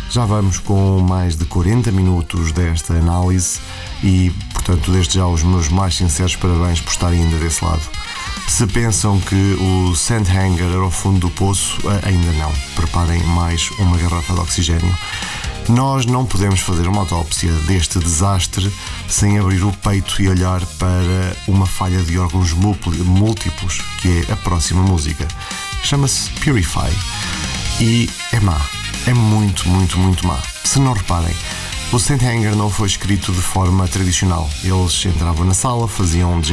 Já vamos com mais de 40 minutos desta análise e, portanto, desde já os meus mais sinceros parabéns por estarem ainda desse lado. Se pensam que o Sandhanger era o fundo do poço, ainda não. Preparem mais uma garrafa de oxigênio. Nós não podemos fazer uma autópsia deste desastre sem abrir o peito e olhar para uma falha de órgãos múltiplos, que é a próxima música. Chama-se Purify e é má. É muito, muito, muito má. Se não reparem, o Sandhanger não foi escrito de forma tradicional. Eles entravam na sala, faziam